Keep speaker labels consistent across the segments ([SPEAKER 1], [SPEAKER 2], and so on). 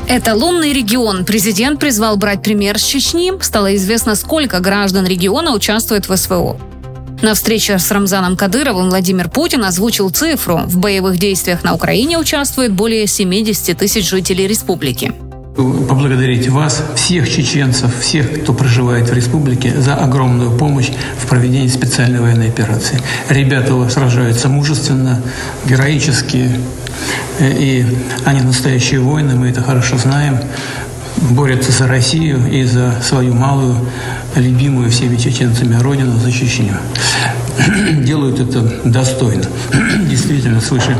[SPEAKER 1] Эталонный регион. Президент призвал брать пример с Чечни. Стало известно, сколько граждан региона участвует в СВО. На встрече с Рамзаном Кадыровым Владимир Путин озвучил цифру. В боевых действиях на Украине участвует более 70 тысяч жителей республики.
[SPEAKER 2] Поблагодарить вас, всех чеченцев, всех, кто проживает в республике, за огромную помощь в проведении специальной военной операции. Ребята сражаются мужественно, героически, и они настоящие воины, мы это хорошо знаем. Борются за Россию и за свою малую, любимую всеми чеченцами родину, за Чечню. Делают это достойно. Действительно, свыше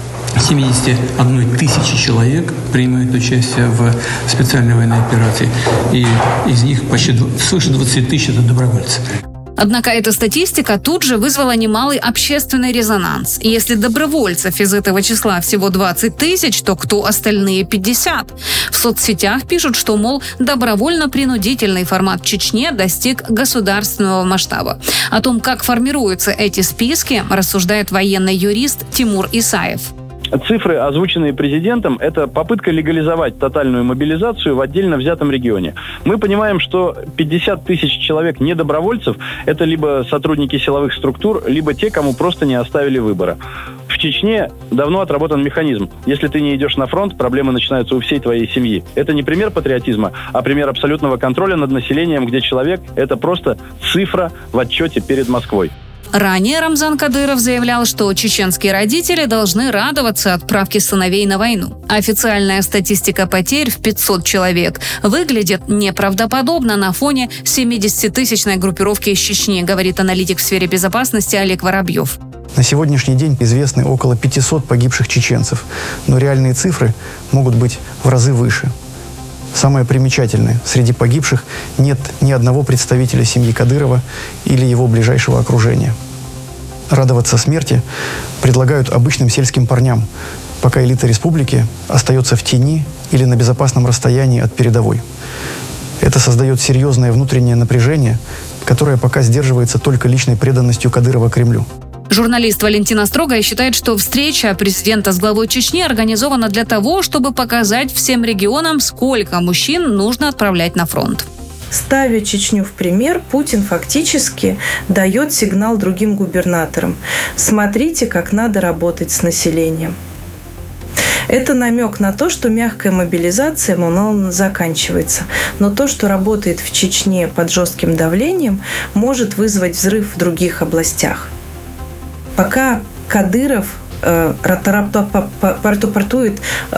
[SPEAKER 2] 71 тысячи человек принимают участие в специальной военной операции. И из них почти свыше 20 тысяч – это добровольцы.
[SPEAKER 1] Однако эта статистика тут же вызвала немалый общественный резонанс. И если добровольцев из этого числа всего 20 тысяч, то кто остальные 50? В соцсетях пишут, что, мол, добровольно-принудительный формат в Чечне достиг государственного масштаба. О том, как формируются эти списки, рассуждает военный юрист Тимур Исаев.
[SPEAKER 3] Цифры, озвученные президентом, это попытка легализовать тотальную мобилизацию в отдельно взятом регионе. Мы понимаем, что 50 тысяч человек недобровольцев – это либо сотрудники силовых структур, либо те, кому просто не оставили выбора. В Чечне давно отработан механизм. Если ты не идешь на фронт, проблемы начинаются у всей твоей семьи. Это не пример патриотизма, а пример абсолютного контроля над населением, где человек – это просто цифра в отчете перед Москвой.
[SPEAKER 1] Ранее Рамзан Кадыров заявлял, что чеченские родители должны радоваться отправке сыновей на войну. Официальная статистика потерь в 500 человек выглядит неправдоподобно на фоне 70-тысячной группировки из Чечни, говорит аналитик в сфере безопасности Олег Воробьев.
[SPEAKER 4] На сегодняшний день известны около 500 погибших чеченцев, но реальные цифры могут быть в разы выше. Самое примечательное, среди погибших нет ни одного представителя семьи Кадырова или его ближайшего окружения. Радоваться смерти предлагают обычным сельским парням, пока элита республики остается в тени или на безопасном расстоянии от передовой. Это создает серьезное внутреннее напряжение, которое пока сдерживается только личной преданностью Кадырова Кремлю.
[SPEAKER 1] Журналист Валентина Строгая считает, что встреча президента с главой Чечни организована для того, чтобы показать всем регионам, сколько мужчин нужно отправлять на фронт.
[SPEAKER 5] Ставя Чечню в пример, Путин фактически дает сигнал другим губернаторам. Смотрите, как надо работать с населением. Это намек на то, что мягкая мобилизация, мол, заканчивается. Но то, что работает в Чечне под жестким давлением, может вызвать взрыв в других областях. Пока Кадыров рапортует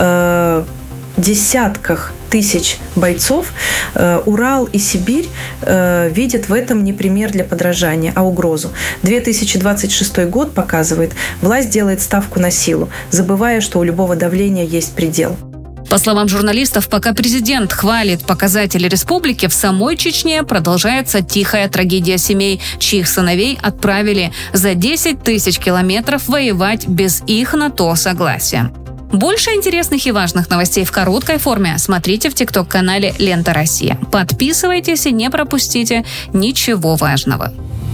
[SPEAKER 5] десятках тысяч бойцов, Урал и Сибирь видят в этом не пример для подражания, а угрозу. 2026 год показывает, власть делает ставку на силу, забывая, что у любого давления есть предел.
[SPEAKER 1] По словам журналистов, пока президент хвалит показатели республики, в самой Чечне продолжается тихая трагедия семей, чьих сыновей отправили за 10 тысяч километров воевать без их на то согласия. Больше интересных и важных новостей в короткой форме смотрите в ТикТок-канале «Лента Россия». Подписывайтесь и не пропустите ничего важного.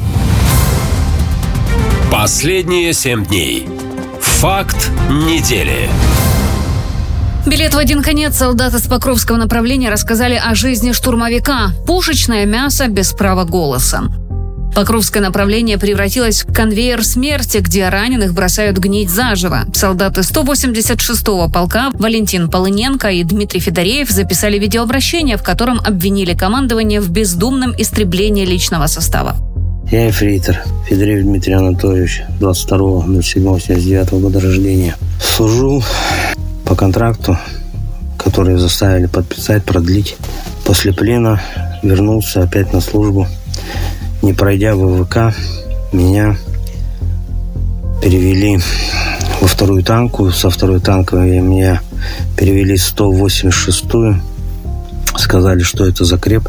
[SPEAKER 6] Последние 7 дней. Факт недели.
[SPEAKER 1] Билет в один конец. Солдаты с Покровского направления рассказали о жизни штурмовика. Пушечное мясо без права голоса. Покровское направление превратилось в конвейер смерти, где раненых бросают гнить заживо. Солдаты 186-го полка Валентин Полыненко и Дмитрий Федореев записали видеообращение, в котором обвинили командование в бездумном истреблении личного состава.
[SPEAKER 7] Я эфрейтор Федореев Дмитрий Анатольевич, 22.07.79 года рождения. Служу по контракту, который заставили подписать, продлить. После плена вернулся опять на службу. Не пройдя ВВК, меня перевели во вторую танковую. Со второй танковой меня перевели в 186-ю. Сказали, что это закреп.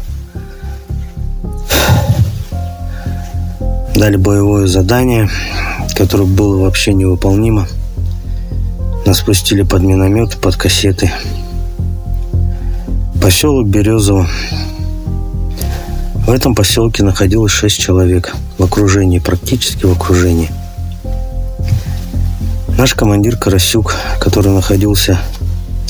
[SPEAKER 7] Дали боевое задание, которое было вообще невыполнимо. Нас спустили под минометы, под кассеты. Поселок Березово. В этом поселке находилось 6 человек. В окружении, практически в окружении. Наш командир Карасюк, который находился